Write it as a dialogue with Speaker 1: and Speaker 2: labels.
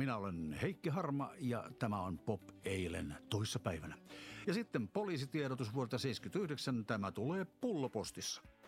Speaker 1: Minä olen Heikki Harma ja tämä on Pop eilen toissapäivänä. Ja sitten poliisitiedotus vuodelta 1979, tämä tulee pullopostissa.